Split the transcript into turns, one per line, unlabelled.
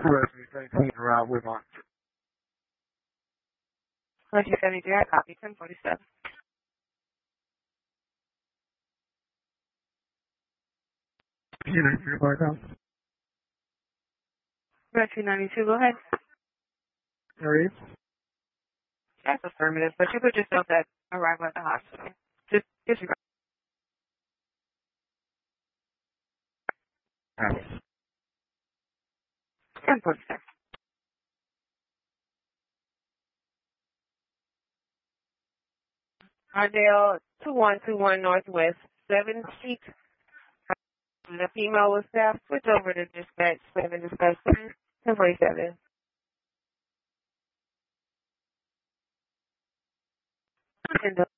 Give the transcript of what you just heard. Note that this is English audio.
Residence 19 around Woodlawn.
1973, I copy 1047.
Unit 3
1992, go ahead.
Marie?
That's affirmative, but you put yourself at arrival at the hospital. Just disregard.
Yes.
1047. Ardell 2121 Northwest 7th Street. The female was staff. Switch over to dispatch 7 dispatch 1047. And